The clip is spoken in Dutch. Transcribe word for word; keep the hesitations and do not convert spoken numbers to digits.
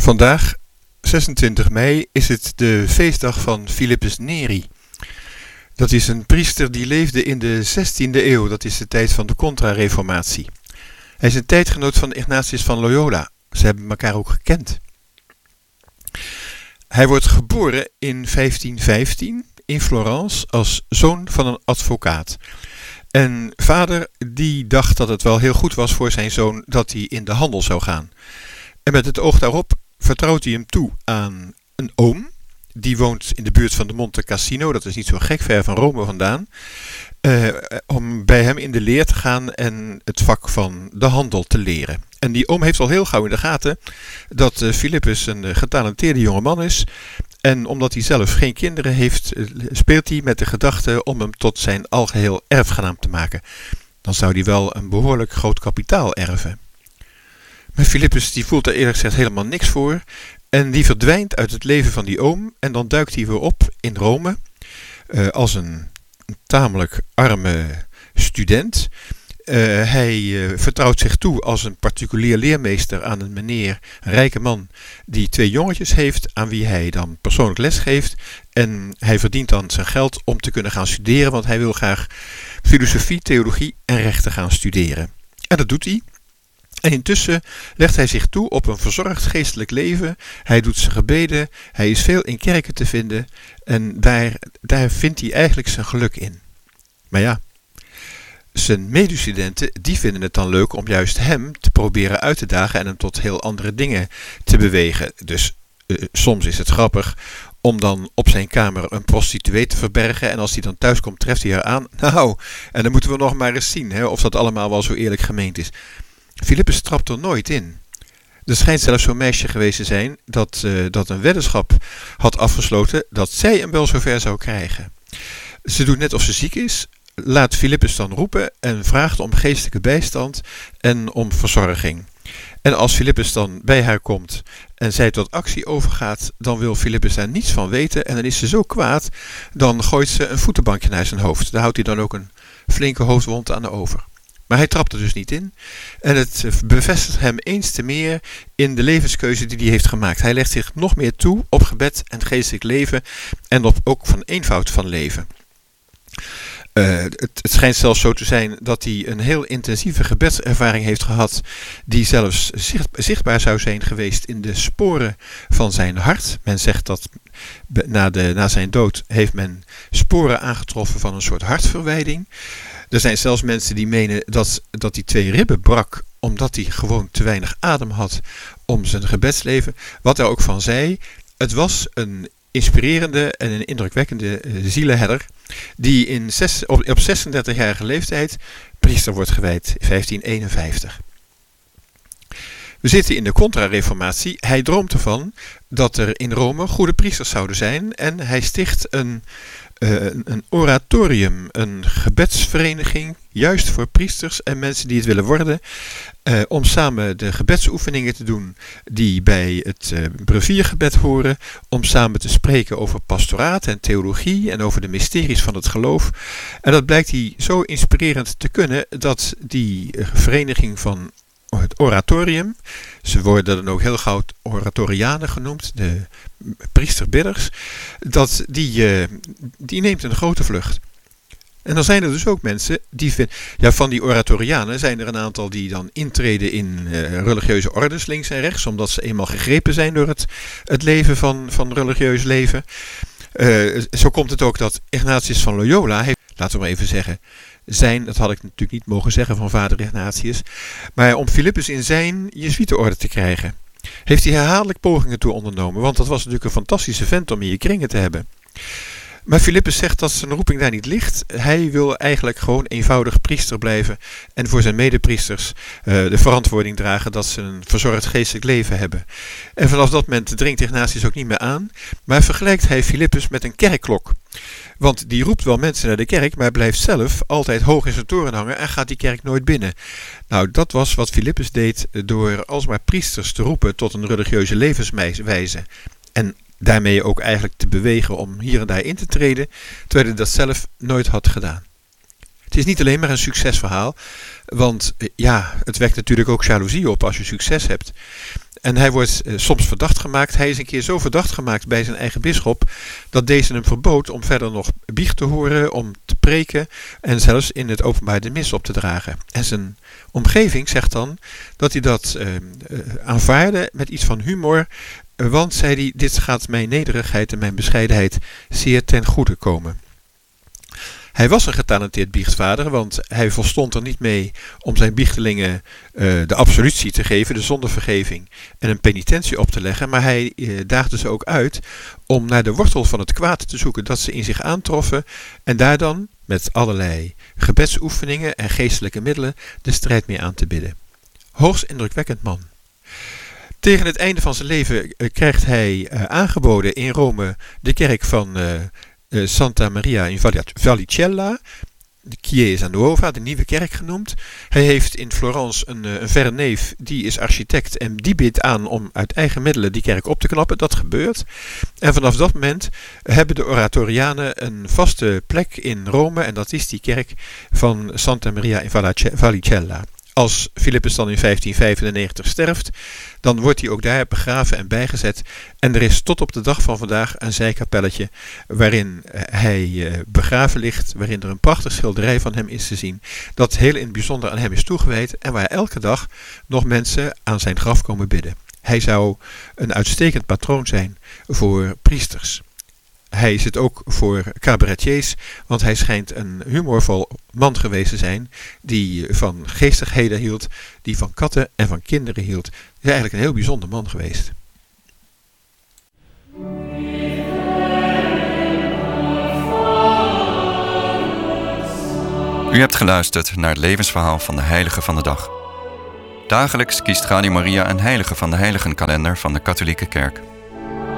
Vandaag, zesentwintig mei, is het de feestdag van Philippus Neri. Dat is een priester die leefde in de zestiende eeuw, dat is de tijd van de Contra-reformatie. Hij is een tijdgenoot van Ignatius van Loyola. Ze hebben elkaar ook gekend. Hij wordt geboren in vijftien vijftien in Florence als zoon van een advocaat. En vader die dacht dat het wel heel goed was voor zijn zoon dat hij in de handel zou gaan. En met het oog daarop vertrouwt hij hem toe aan een oom. Die woont in de buurt van de Monte Cassino, dat is niet zo gek, ver van Rome vandaan. Uh, om bij hem in de leer te gaan en het vak van de handel te leren. En die oom heeft al heel gauw in de gaten dat uh, Philippus een uh, getalenteerde jongeman is. En omdat hij zelf geen kinderen heeft, uh, speelt hij met de gedachte om hem tot zijn algeheel erfgenaam te maken. Dan zou hij wel een behoorlijk groot kapitaal erven. Maar Philippus die voelt er eerlijk gezegd helemaal niks voor. En die verdwijnt uit het leven van die oom. En dan duikt hij weer op in Rome. Uh, als een, een tamelijk arme student. Uh, hij uh, vertrouwt zich toe als een particulier leermeester aan een meneer, een rijke man, die twee jongetjes heeft, aan wie hij dan persoonlijk les geeft. En hij verdient dan zijn geld om te kunnen gaan studeren, want hij wil graag filosofie, theologie en rechten gaan studeren. En dat doet hij. En intussen legt hij zich toe op een verzorgd geestelijk leven. Hij doet zijn gebeden. Hij is veel in kerken te vinden. En daar, daar vindt hij eigenlijk zijn geluk in. Maar ja, zijn medestudenten die vinden het dan leuk om juist hem te proberen uit te dagen en hem tot heel andere dingen te bewegen. Dus uh, soms is het grappig om dan op zijn kamer een prostituee te verbergen. En als hij dan thuis komt, treft hij haar aan. Nou, en dan moeten we nog maar eens zien hè, of dat allemaal wel zo eerlijk gemeend is. Philippus trapt er nooit in. Er schijnt zelfs zo'n meisje geweest te zijn dat, uh, dat een weddenschap had afgesloten dat zij hem wel zover zou krijgen. Ze doet net of ze ziek is, laat Philippus dan roepen en vraagt om geestelijke bijstand en om verzorging. En als Philippus dan bij haar komt en zij tot actie overgaat, dan wil Philippus daar niets van weten en dan is ze zo kwaad, dan gooit ze een voetenbankje naar zijn hoofd. Daar houdt hij dan ook een flinke hoofdwond aan over. Maar hij trapt er dus niet in. En het bevestigt hem eens te meer in de levenskeuze die hij heeft gemaakt. Hij legt zich nog meer toe op gebed en geestelijk leven. En op ook van eenvoud van leven. Uh, het, het schijnt zelfs zo te zijn dat hij een heel intensieve gebedservaring heeft gehad. Die zelfs zicht, zichtbaar zou zijn geweest in de sporen van zijn hart. Men zegt dat na, de, na zijn dood heeft men sporen aangetroffen van een soort hartverwijding. Er zijn zelfs mensen die menen dat, dat hij twee ribben brak omdat hij gewoon te weinig adem had om zijn gebedsleven. Wat hij ook van zei, het was een inspirerende en een indrukwekkende zielenherder die in zes, op, op zesendertigjarige leeftijd priester wordt gewijd in vijftien eenenvijftig. We zitten in de Contra-reformatie. Hij droomt ervan dat er in Rome goede priesters zouden zijn en hij sticht een Uh, een, een oratorium, een gebedsvereniging, juist voor priesters en mensen die het willen worden, uh, om samen de gebedsoefeningen te doen die bij het uh, breviergebed horen, om samen te spreken over pastoraat en theologie en over de mysteries van het geloof. En dat blijkt hij zo inspirerend te kunnen dat die uh, vereniging van het oratorium, ze worden dan ook heel gauw oratorianen genoemd, de priesterbidders, dat die, uh, die neemt een grote vlucht. En dan zijn er dus ook mensen die vinden, ja, van die oratorianen zijn er een aantal die dan intreden in uh, religieuze ordes links en rechts, omdat ze eenmaal gegrepen zijn door het, het leven van, van religieus leven. Uh, zo komt het ook dat Ignatius van Loyola heeft, laten we maar even zeggen, zijn, dat had ik natuurlijk niet mogen zeggen van vader Ignatius, maar om Philippus in zijn Jezuïetenorde te krijgen, heeft hij herhaaldelijk pogingen toe ondernomen, want dat was natuurlijk een fantastische vent om in je kringen te hebben. Maar Philippus zegt dat zijn roeping daar niet ligt. Hij wil eigenlijk gewoon eenvoudig priester blijven en voor zijn medepriesters uh, de verantwoording dragen dat ze een verzorgd geestelijk leven hebben. En vanaf dat moment dringt Ignatius ook niet meer aan, maar vergelijkt hij Philippus met een kerkklok. Want die roept wel mensen naar de kerk, maar blijft zelf altijd hoog in zijn toren hangen en gaat die kerk nooit binnen. Nou, dat was wat Philippus deed door alsmaar priesters te roepen tot een religieuze levenswijze. En daarmee ook eigenlijk te bewegen om hier en daar in te treden, terwijl hij dat zelf nooit had gedaan. Het is niet alleen maar een succesverhaal, want ja, het wekt natuurlijk ook jaloezie op als je succes hebt. En hij wordt uh, soms verdacht gemaakt. Hij is een keer zo verdacht gemaakt bij zijn eigen bisschop dat deze hem verbood om verder nog biecht te horen, om te preken en zelfs in het openbaar de mis op te dragen. En zijn omgeving zegt dan dat hij dat uh, uh, aanvaarde met iets van humor, uh, want, zei hij, dit gaat mijn nederigheid en mijn bescheidenheid zeer ten goede komen. Hij was een getalenteerd biechtvader, want hij volstond er niet mee om zijn biechtelingen uh, de absolutie te geven, de zondevergeving en een penitentie op te leggen, maar hij uh, daagde ze ook uit om naar de wortel van het kwaad te zoeken dat ze in zich aantroffen en daar dan met allerlei gebedsoefeningen en geestelijke middelen de strijd mee aan te bidden. Hoogst indrukwekkend man. Tegen het einde van zijn leven uh, krijgt hij uh, aangeboden in Rome de kerk van uh, Uh, Santa Maria in Vallicella, de Chiesa Nuova, de nieuwe kerk genoemd. Hij heeft in Florence een, uh, een verre neef, die is architect en die biedt aan om uit eigen middelen die kerk op te knappen. Dat gebeurt. En vanaf dat moment hebben de oratorianen een vaste plek in Rome en dat is die kerk van Santa Maria in Vallicella. Als Philippus dan in vijftien vijfennegentig sterft, dan wordt hij ook daar begraven en bijgezet. En er is tot op de dag van vandaag een zijkapelletje waarin hij begraven ligt, waarin er een prachtig schilderij van hem is te zien, dat heel in het bijzonder aan hem is toegewijd en waar elke dag nog mensen aan zijn graf komen bidden. Hij zou een uitstekend patroon zijn voor priesters. Hij zit ook voor cabaretiers, want hij schijnt een humorvol man geweest te zijn die van geestigheden hield, die van katten en van kinderen hield. Hij is eigenlijk een heel bijzonder man geweest. U hebt geluisterd naar het levensverhaal van de heilige van de dag. Dagelijks kiest Radio Maria een heilige van de heiligenkalender van de katholieke kerk.